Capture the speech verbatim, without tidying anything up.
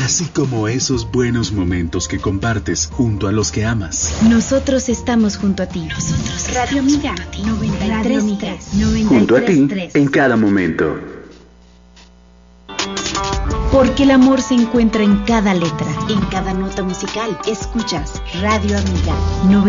así como esos buenos momentos que compartes junto a los que amas. Nosotros estamos junto a ti. Nosotros Radio Amiga noventa y tres punto tres. Junto a ti en cada momento. Porque el amor se encuentra en cada letra, en cada nota musical. Escuchas Radio Amiga